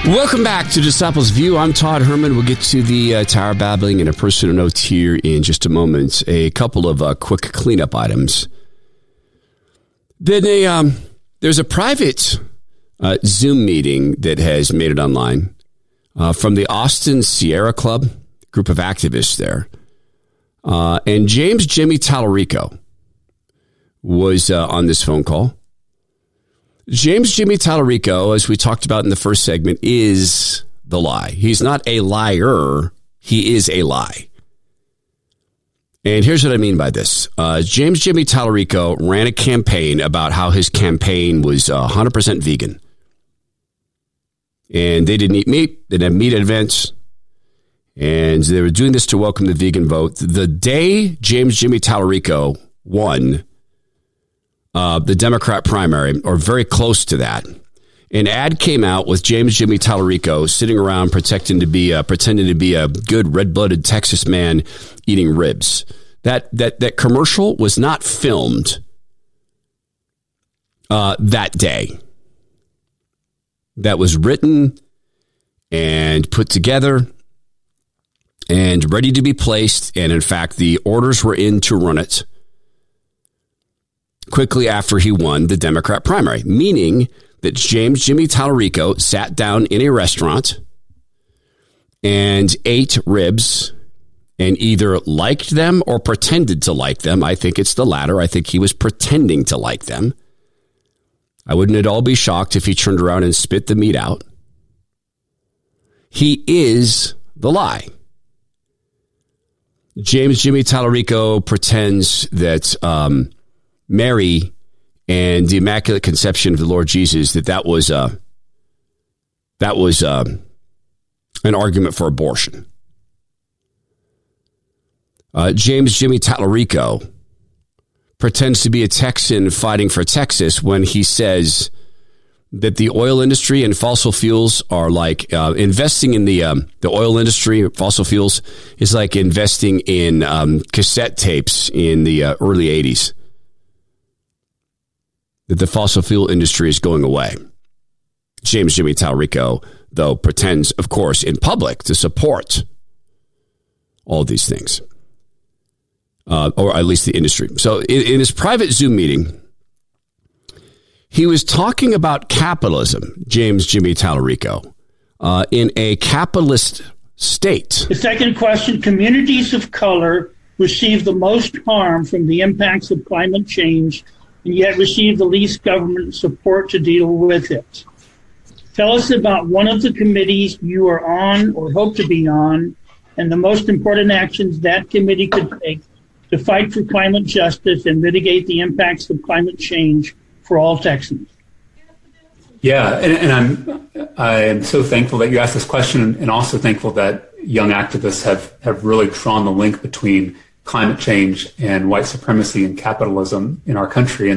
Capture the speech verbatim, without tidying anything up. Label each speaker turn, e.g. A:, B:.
A: Welcome back to Disciples View. I'm Todd Herman. We'll get to the uh, Tower Babbling and a personal note here in just a moment. A couple of uh, quick cleanup items. Then a, um, there's a private uh, Zoom meeting that has made it online uh, from the Austin Sierra Club, group of activists there. Uh, and James Jimmy Tallarico was uh, on this phone call. James Jimmy Tallarico, as we talked about in the first segment, is the lie. He's not a liar. He is a lie. And here's what I mean by this. Uh, James Jimmy Tallarico ran a campaign about how his campaign was uh, one hundred percent vegan. And they didn't eat meat. They didn't have meat at events. And they were doing this to welcome the vegan vote. The day James Jimmy Tallarico won Uh, the Democrat primary, or very close to that, an ad came out with James Jimmy Tallarico sitting around pretending to be a, pretending to be a good red-blooded Texas man eating ribs. That that that commercial was not filmed uh, that day. That was written and put together and ready to be placed. And in fact, the orders were in to run it quickly after he won the Democrat primary, meaning that James Jimmy Tallarico sat down in a restaurant and ate ribs and either liked them or pretended to like them. I think it's the latter. I think he was pretending to like them. I wouldn't at all be shocked if he turned around and spit the meat out. He is the lie. James Jimmy Tallarico pretends that um, Mary and the Immaculate Conception of the Lord Jesus, that that was uh, that was uh, an argument for abortion. Uh, James Jimmy Tallarico pretends to be a Texan fighting for Texas when he says that the oil industry and fossil fuels are like uh, investing in the um, the oil industry, fossil fuels is like investing in um, cassette tapes in the uh, early eighties. That the fossil fuel industry is going away. James Jimmy Tallarico, though, pretends, of course, in public to support all these things, uh, or at least the industry. So in, in his private Zoom meeting, he was talking about capitalism, James Jimmy Tallarico, uh, in a capitalist state.
B: The second question, communities of color receive the most harm from the impacts of climate change and yet receive the least government support to deal with it. Tell us about one of the committees you are on or hope to be on, and the most important actions that committee could take to fight for climate justice and mitigate the impacts of climate change for all Texans.
C: Yeah, and, and I'm I am so thankful that you asked this question, and also thankful that young activists have, have really drawn the link between climate change and white supremacy and capitalism in our country. And